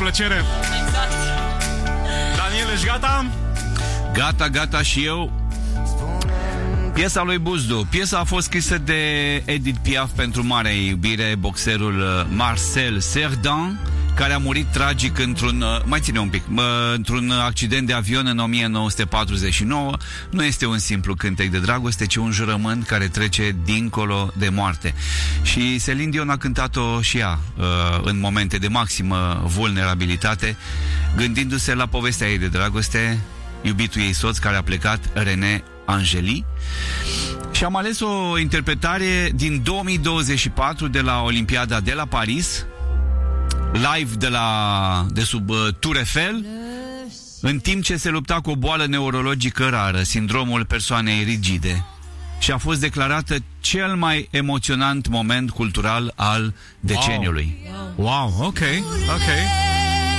plăcere. Exact. Daniel, ești gata? Gata și eu. Piesa lui Buzdu. Piesa a fost scrisă de Edith Piaf pentru marea iubire, boxerul Marcel Cerdan, care a murit tragic într-un accident de avion în 1949. Nu este un simplu cântec de dragoste, ci un jurământ care trece dincolo de moarte. Și Celine Dion a cântat-o și ea în momente de maximă vulnerabilitate, gândindu-se la povestea ei de dragoste, iubitul ei soț care a plecat, René Angeli. Și am ales o interpretare din 2024 de la Olimpiada de la Paris, live de sub Tour Eiffel, în timp ce se lupta cu o boală neurologică rară, sindromul persoanei rigide. Și a fost declarată cel mai emoționant moment cultural al deceniului. Wow, ok.